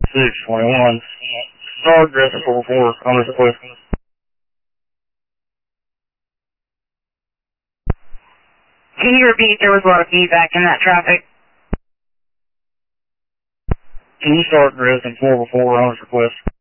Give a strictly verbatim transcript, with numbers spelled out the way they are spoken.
six twenty-one. Start address four four, on this request. Can you repeat? There was a lot of feedback in that traffic. Can you start addressing four four, on this request?